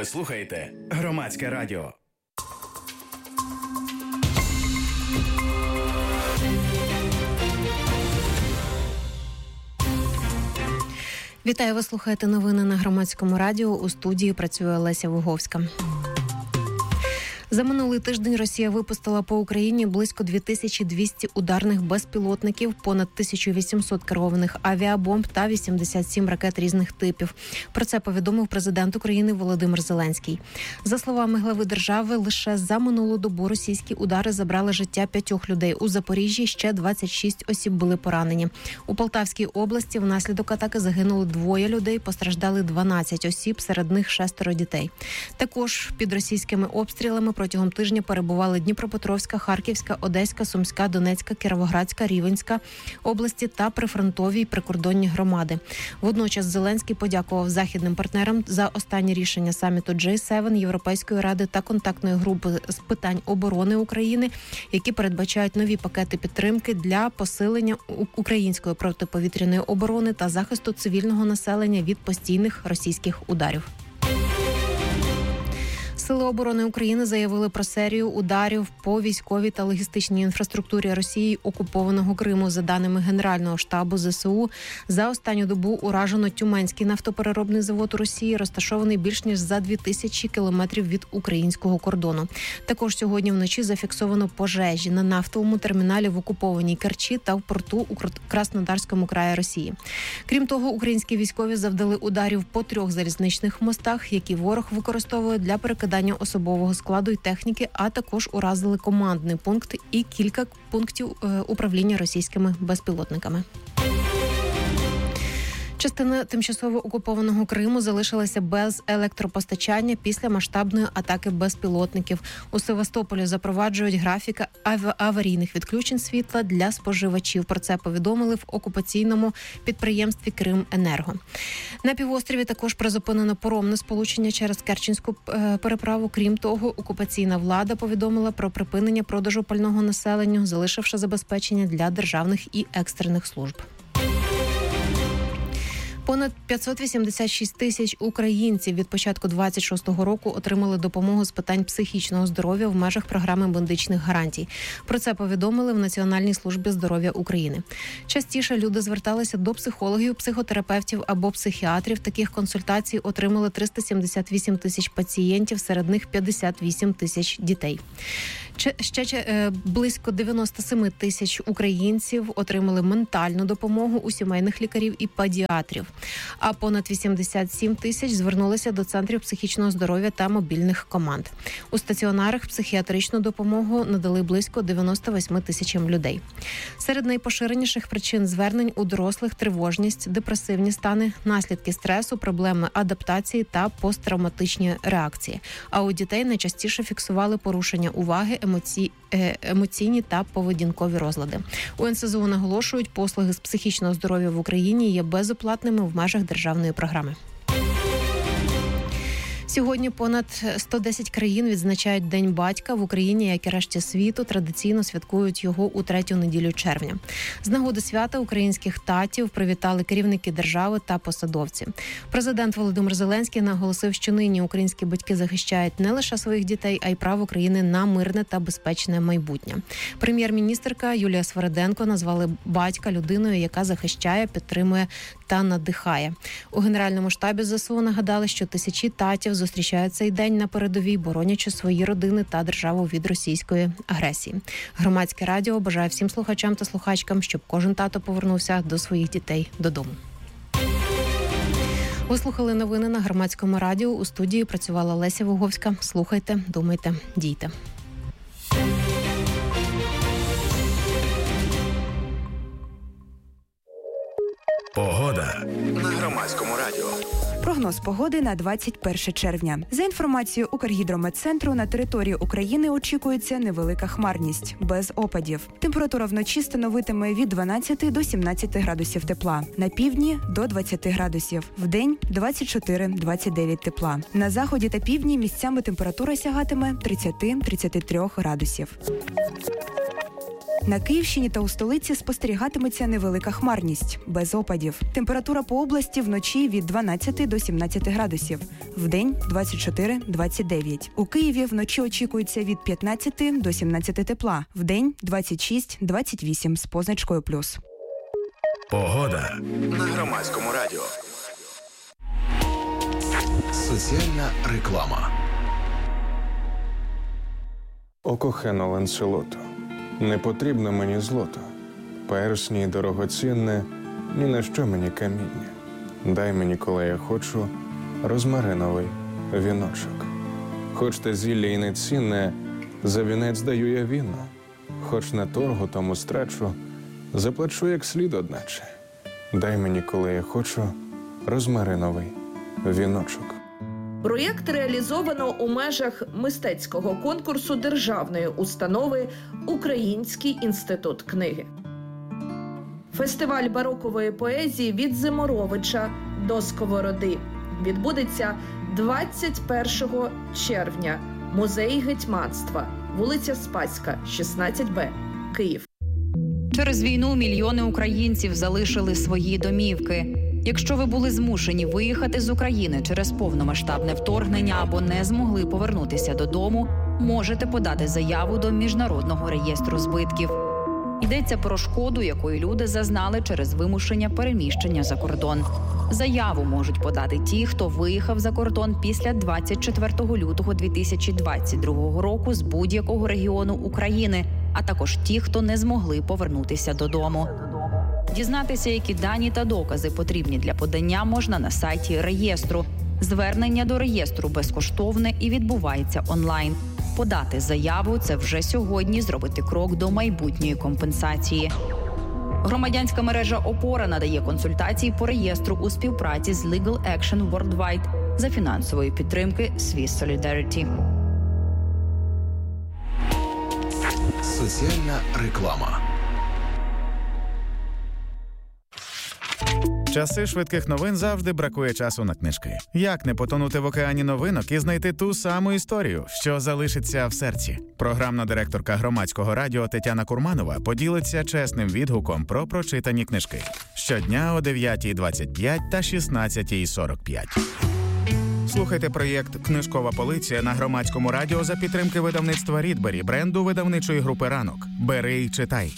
Ви слухаєте Громадське радіо. Вітаю, ви слухаєте новини на Громадському радіо. У студії працює Леся Вуговська. За минулий тиждень Росія випустила по Україні близько 2200 ударних безпілотників, понад 1800 керованих авіабомб та 87 ракет різних типів. Про це повідомив президент України Володимир Зеленський. За словами глави держави, лише за минулу добу російські удари забрали життя 5 людей. У Запоріжжі ще 26 осіб були поранені. У Полтавській області внаслідок атаки загинули 2 людей, постраждали 12 осіб, серед них 6 дітей. Також під російськими обстрілами протягом тижня перебували Дніпропетровська, Харківська, Одеська, Сумська, Донецька, Кіровоградська, Рівненська області та прифронтові й прикордонні громади. Водночас Зеленський подякував західним партнерам за останнє рішення саміту G7, Європейської ради та контактної групи з питань оборони України, які передбачають нові пакети підтримки для посилення української протиповітряної оборони та захисту цивільного населення від постійних російських ударів. Сили оборони України заявили про серію ударів по військовій та логістичній інфраструктурі Росії окупованого Криму. За даними Генерального штабу ЗСУ, за останню добу уражено Тюменський нафтопереробний завод у Росії, розташований більш ніж за 2000 кілометрів від українського кордону. Також сьогодні вночі зафіксовано пожежі на нафтовому терміналі в окупованій Керчі та в порту у Краснодарському краї Росії. Крім того, українські військові завдали ударів по 3 залізничних мостах, які ворог використовує для перекидання особового складу і техніки, а також уразили командний пункт і кілька пунктів управління російськими безпілотниками. Частина тимчасово окупованого Криму залишилася без електропостачання після масштабної атаки безпілотників. У Севастополі запроваджують графік аварійних відключень світла для споживачів. Про це повідомили в окупаційному підприємстві «Крименерго». На півострові також призупинено паромне сполучення через Керченську переправу. Крім того, окупаційна влада повідомила про припинення продажу пального населенню, залишивши забезпечення для державних і екстрених служб. Понад 586 тисяч українців від початку 26-го року отримали допомогу з питань психічного здоров'я в межах програми медичних гарантій. Про це повідомили в Національній службі здоров'я України. Частіше люди зверталися до психологів, психотерапевтів або психіатрів. Таких консультацій отримали 378 тисяч пацієнтів, серед них 58 тисяч дітей. Ще близько 97 тисяч українців отримали ментальну допомогу у сімейних лікарів і педіатрів. А понад 87 тисяч звернулися до центрів психічного здоров'я та мобільних команд. У стаціонарах психіатричну допомогу надали близько 98 тисячам людей. Серед найпоширеніших причин звернень у дорослих – тривожність, депресивні стани, наслідки стресу, проблеми адаптації та посттравматичні реакції. А у дітей найчастіше фіксували порушення уваги, емоційні та поведінкові розлади. У НСЗУ наголошують, послуги з психічного здоров'я в Україні є безоплатними в межах державної програми. Сьогодні понад 110 країн відзначають День батька. В Україні, як і решті світу, традиційно святкують його у 3-ю неділю червня. З нагоди свята українських татів привітали керівники держави та посадовці. Президент Володимир Зеленський наголосив, що нині українські батьки захищають не лише своїх дітей, а й право країни на мирне та безпечне майбутнє. Прем'єр-міністерка Юлія Свериденко назвали батька людиною, яка захищає, підтримує та надихає. У Генеральному штабі ЗСУ нагадали, що тисячі татів зустрічають цей день на передовій, боронячи свої родини та державу від російської агресії. Громадське радіо бажає всім слухачам та слухачкам, щоб кожен тато повернувся до своїх дітей додому. Ви слухали новини на Громадському радіо. У студії працювала Леся Вуговська. Слухайте, думайте, дійте. Погода на Громадському радіо. Прогноз погоди на 21 червня. За інформацією Укргідрометцентру, на території України очікується невелика хмарність, без опадів. Температура вночі становитиме від 12 до 17 градусів тепла. На півдні – до 20 градусів. Вдень – 24-29 тепла. На заході та півдні місцями температура сягатиме 30-33 градусів. На Київщині та у столиці спостерігатиметься невелика хмарність, без опадів. Температура по області вночі від 12 до 17 градусів, вдень 24-29. У Києві вночі очікується від 15 до 17 тепла, вдень 26-28 з позначкою плюс. Погода на Громадському радіо. Соціальна реклама. О кохано Ланселото, не потрібно мені злото, персні й дорогоцінне, ні на що мені каміння. Дай мені, коли я хочу, розмариновий віночок. Хоч те зілля й не цінне, за вінець даю я віно. Хоч на торгу тому страчу, заплачу як слід одначе. Дай мені, коли я хочу, розмариновий віночок. Проєкт реалізовано у межах мистецького конкурсу державної установи «Український інститут книги». Фестиваль барокової поезії «Від Зиморовича до Сковороди» відбудеться 21 червня. Музей гетьманства, вулиця Спаська, 16Б, Київ. Через війну мільйони українців залишили свої домівки. Якщо ви були змушені виїхати з України через повномасштабне вторгнення або не змогли повернутися додому, можете подати заяву до Міжнародного реєстру збитків. Йдеться про шкоду, якої люди зазнали через вимушення переміщення за кордон. Заяву можуть подати ті, хто виїхав за кордон після 24 лютого 2022 року з будь-якого регіону України, а також ті, хто не змогли повернутися додому. Дізнатися, які дані та докази потрібні для подання, можна на сайті реєстру. Звернення до реєстру безкоштовне і відбувається онлайн. Подати заяву – це вже сьогодні зробити крок до майбутньої компенсації. Громадянська мережа «Опора» надає консультації по реєстру у співпраці з Legal Action Worldwide за фінансової підтримки Swiss Solidarity. Соціальна реклама. Часи швидких новин завжди бракує часу на книжки. Як не потонути в океані новинок і знайти ту саму історію, що залишиться в серці? Програмна директорка Громадського радіо Тетяна Курманова поділиться чесним відгуком про прочитані книжки. Щодня о 9:25 та 16:45. Слухайте проєкт «Книжкова полиця» на Громадському радіо за підтримки видавництва «Рідбері», бренду видавничої групи «Ранок». Бери й читай.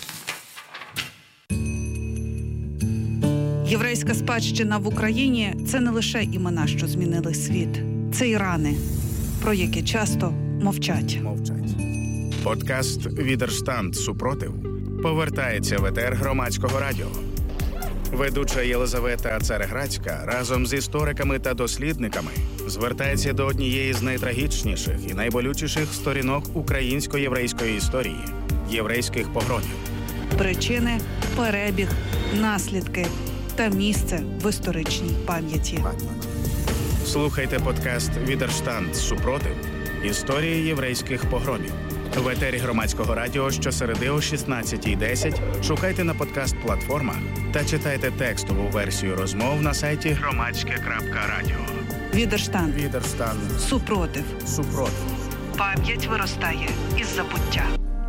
Єврейська спадщина в Україні – це не лише імена, що змінили світ. Це і рани, про які часто мовчать. Подкаст «Відерштанд. Супротив» повертається в етер Громадського радіо. Ведуча Єлизавета Цареградська разом з істориками та дослідниками звертається до однієї з найтрагічніших і найболючіших сторінок українсько-єврейської історії – єврейських погромів. Причини, перебіг, наслідки та місце в історичній пам'яті. Слухайте подкаст «Відерштанд. Супротив. Історії єврейських погромів». В етері Громадського радіо щосереди о 16:10 шукайте на подкаст-платформах та читайте текстову версію розмов на сайті громадське.радіо. Відерштанд. Супротив. Пам'ять виростає із забуття.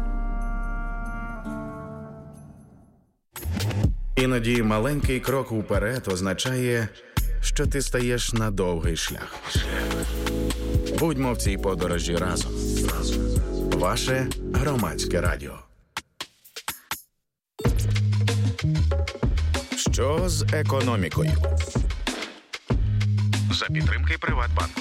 Іноді маленький крок уперед означає, що ти стаєш на довгий шлях. Будьмо в цій подорожі разом. Ваше Громадське радіо. Що з економікою? За підтримки Приватбанку.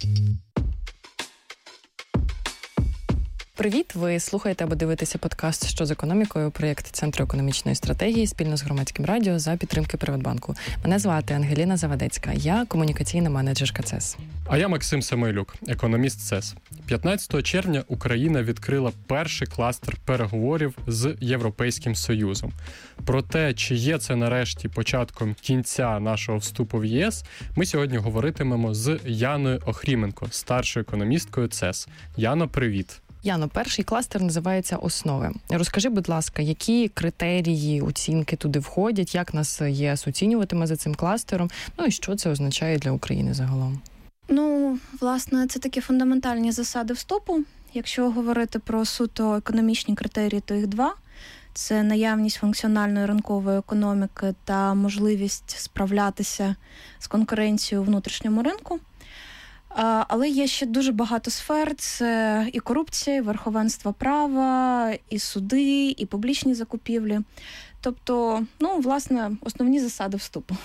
Привіт! Ви слухаєте або дивитеся подкаст «Що з економікою?» проєкт Центру економічної стратегії спільно з Громадським радіо за підтримки Приватбанку. Мене звати Ангеліна Завадецька. Я комунікаційна менеджерка ЦЕС. А я Максим Самойлюк, економіст ЦЕС. 15 червня Україна відкрила перший кластер переговорів з Європейським Союзом. Про те, чи є це нарешті початком кінця нашого вступу в ЄС, ми сьогодні говоритимемо з Яною Охріменко, старшою економісткою ЦЕС. Яно, привіт! Яно, перший кластер називається «Основи». Розкажи, будь ласка, які критерії оцінки туди входять, як нас ЄС оцінюватиме за цим кластером, ну і що це означає для України загалом? Ну, власне, це такі фундаментальні засади вступу. Якщо говорити про суто економічні критерії, то їх два. це наявність функціональної ринкової економіки та можливість справлятися з конкуренцією у внутрішньому ринку. Але є ще дуже багато сфер. Це і корупція, і верховенство права, і суди, і публічні закупівлі. Тобто, власне, основні засади вступу.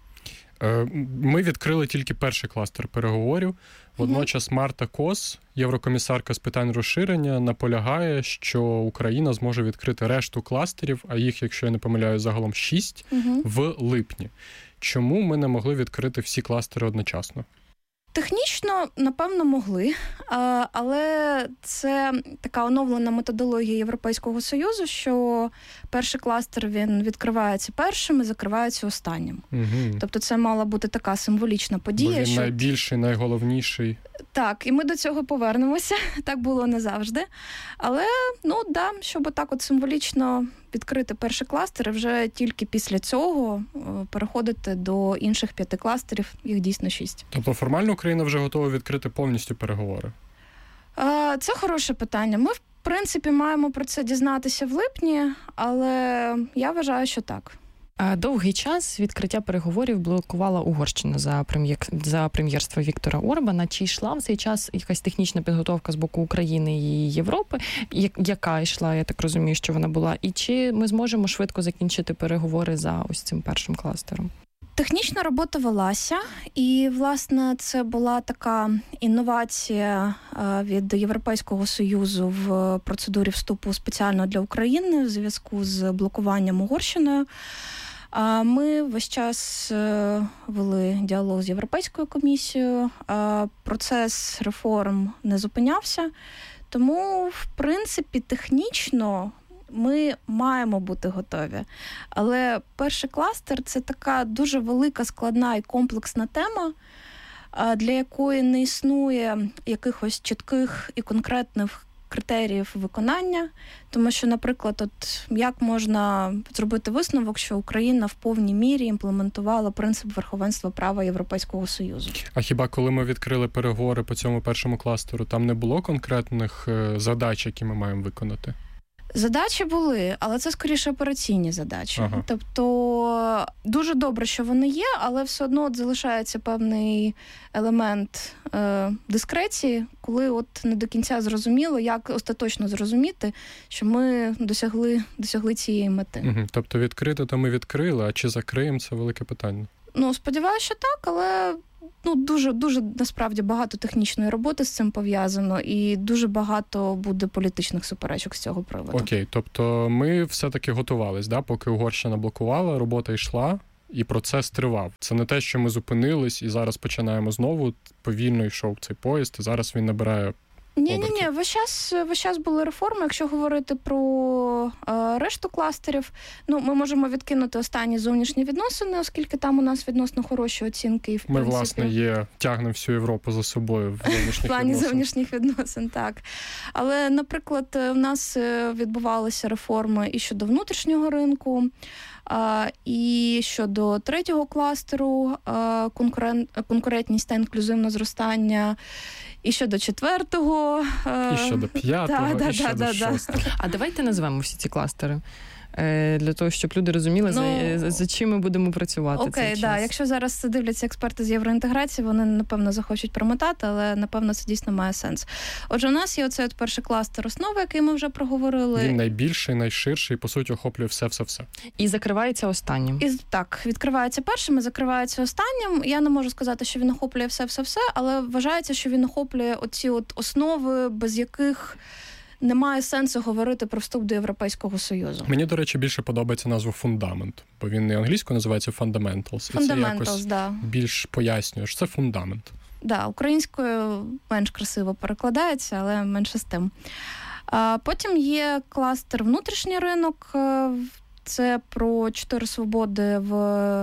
Ми відкрили тільки перший кластер переговорів. Водночас Марта Кос, єврокомісарка з питань розширення, наполягає, що Україна зможе відкрити решту кластерів, а їх, якщо я не помиляю, загалом 6, в липні. Чому ми не могли відкрити всі кластери одночасно? Технічно, напевно, могли, але це така оновлена методологія Європейського Союзу, що перший кластер, він відкривається першим і закривається останнім. Тобто це мала бути така символічна подія. Бо він найбільший, найголовніший. Так, і ми до цього повернемося. Так було не завжди. Але, щоб так от символічно відкрити перший кластер, і вже тільки після цього переходити до інших 5 кластерів, їх дійсно 6. Тобто формально Україна вже готова відкрити повністю переговори? Це хороше питання. Ми, в принципі, маємо про це дізнатися в липні, але я вважаю, що так. Довгий час відкриття переговорів блокувала Угорщина за прем'єрства Віктора Орбана. Чи йшла в цей час якась технічна підготовка з боку України і Європи? Яка йшла, я так розумію, що вона була? І чи ми зможемо швидко закінчити переговори за ось цим першим кластером? Технічна робота велася, і, власне, це була така інновація від Європейського Союзу в процедурі вступу спеціально для України в зв'язку з блокуванням Угорщиною. Ми весь час вели діалог з Європейською комісією, процес реформ не зупинявся, тому, в принципі, технічно ми маємо бути готові. Але перший кластер – це така дуже велика, складна і комплексна тема, для якої не існує якихось чітких і конкретних критеріїв виконання. Тому що, наприклад, як можна зробити висновок, що Україна в повній мірі імплементувала принцип верховенства права Європейського Союзу. А хіба коли ми відкрили переговори по цьому першому кластеру, там не було конкретних задач, які ми маємо виконати? Задачі були, але це скоріше операційні задачі. Тобто дуже добре, що вони є, але все одно залишається певний елемент дискреції, коли не до кінця зрозуміло, як остаточно зрозуміти, що ми досягли цієї мети. Тобто відкрити то ми відкрили, а чи закриємо – це велике питання? Сподіваюся, що так, але дуже насправді багато технічної роботи з цим пов'язано, і дуже багато буде політичних суперечок з цього приводу. Окей, тобто ми все-таки готувались, поки Угорщина блокувала, робота йшла, і процес тривав. Це не те, що ми зупинились і зараз починаємо знову, повільно йшов цей поїзд, і зараз він набирає Ні, весь час були реформи. Якщо говорити про решту кластерів, ми можемо відкинути останні зовнішні відносини, оскільки там у нас відносно хороші оцінки. І, в принципі, ми, власне, тягнемо всю Європу за собою в зовнішніх в плані зовнішніх відносин, так. Але, наприклад, в нас відбувалися реформи і щодо внутрішнього ринку, і щодо третього кластеру конкурентність та інклюзивне зростання, і щодо четвертого. І щодо п'ятого, і щодо шостого. А давайте назвемо всі ці кластери. Для того, щоб люди розуміли, за чим ми будемо працювати цей час. Окей, якщо зараз дивляться експерти з євроінтеграції, вони, напевно, захочуть промотати, але, напевно, це дійсно має сенс. Отже, у нас є оцей перший кластер основи, який ми вже проговорили. Він найбільший, найширший, по суті, охоплює все. І закривається останнім. Так, відкривається першим і закривається останнім. Я не можу сказати, що він охоплює все, але вважається, що він охоплює оці основи, без яких немає сенсу говорити про вступ до Європейського Союзу. Мені, до речі, більше подобається назва фундамент, бо він не англійською називається fundamentals. І це якось більш пояснює, що це фундамент. Українською менш красиво перекладається, але менше з тим. Потім є кластер внутрішній ринок. Це про 4 свободи в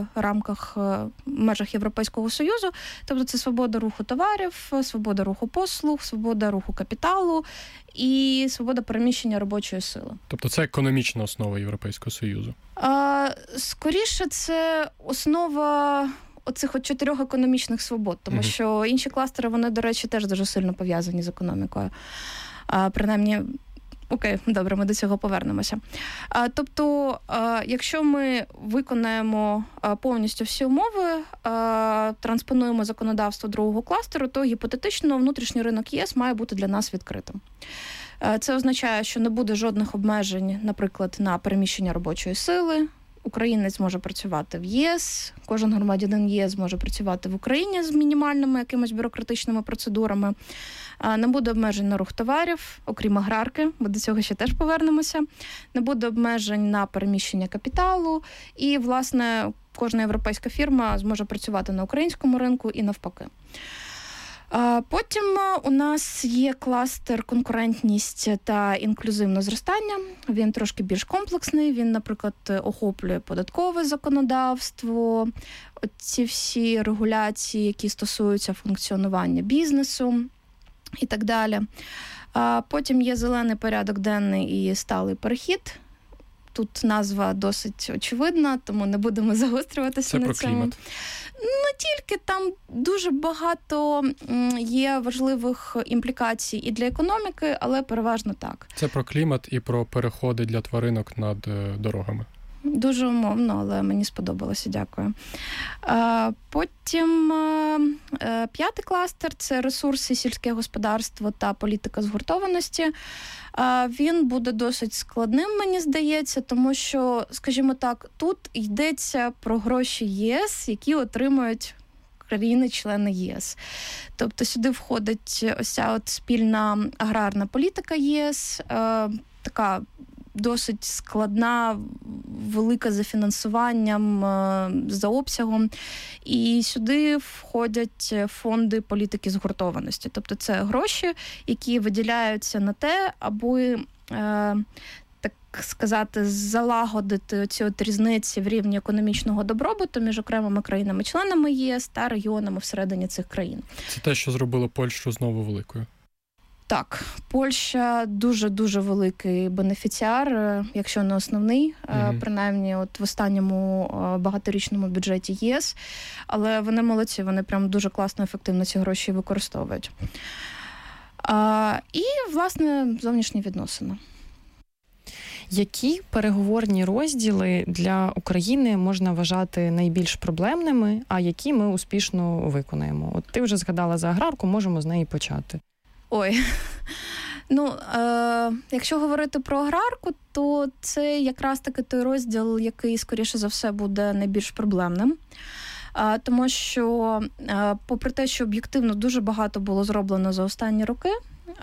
межах Європейського Союзу. Тобто це свобода руху товарів, свобода руху послуг, свобода руху капіталу і свобода переміщення робочої сили. Тобто це економічна основа Європейського Союзу? Скоріше, це основа оцих 4 економічних свобод, тому що інші кластери, вони, до речі, теж дуже сильно пов'язані з економікою. Принаймні, Окей, добре, ми до цього повернемося. Тобто, якщо ми виконаємо повністю всі умови, транспонуємо законодавство другого кластеру, то гіпотетично внутрішній ринок ЄС має бути для нас відкритим. Це означає, що не буде жодних обмежень, наприклад, на переміщення робочої сили. Українець може працювати в ЄС, кожен громадянин ЄС може працювати в Україні з мінімальними якимись бюрократичними процедурами. Не буде обмежень на рух товарів, окрім аграрки, бо до цього ще теж повернемося. Не буде обмежень на переміщення капіталу. І, власне, кожна європейська фірма зможе працювати на українському ринку і навпаки. Потім у нас є кластер «Конкурентність та інклюзивне зростання». Він трошки більш комплексний. Він, наприклад, охоплює податкове законодавство, ці всі регуляції, які стосуються функціонування бізнесу і так далі. Потім є зелений порядок денний і сталий перехід. Тут назва досить очевидна, тому не будемо загострюватися на цьому. Це про клімат. Не тільки, там дуже багато є важливих імплікацій і для економіки, але переважно так. Це про клімат і про переходи для тваринок над дорогами. Дуже умовно, але мені сподобалося, дякую. Потім п'ятий кластер – це ресурси, сільське господарство та політика згуртованості. Він буде досить складним, мені здається, тому що, скажімо так, тут йдеться про гроші ЄС, які отримують країни-члени єС. Тобто сюди входить ось ця от спільна аграрна політика ЄС, така досить складна, велика за фінансуванням, за обсягом. І сюди входять фонди політики згуртованості. Тобто це гроші, які виділяються на те, аби, так сказати, залагодити ці от різниці в рівні економічного добробуту між окремими країнами-членами ЄС та регіонами всередині цих країн. Це те, що зробило Польщу знову великою. Так, Польща дуже-дуже великий бенефіціар, якщо не основний, принаймні от в останньому багаторічному бюджеті ЄС, але вони молодці, вони прям дуже класно, ефективно ці гроші використовують. І, власне, зовнішні відносини. Які переговорні розділи для України можна вважати найбільш проблемними, а які ми успішно виконаємо? От ти вже згадала за аграрку, можемо з неї почати. Ой, якщо говорити про аграрку, то це якраз таки той розділ, який, скоріше за все, буде найбільш проблемним. Тому що, попри те, що об'єктивно дуже багато було зроблено за останні роки,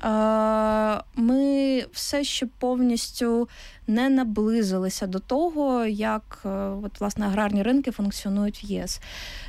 ми все ще повністю не наблизилися до того, як, власне, аграрні ринки функціонують в ЄС.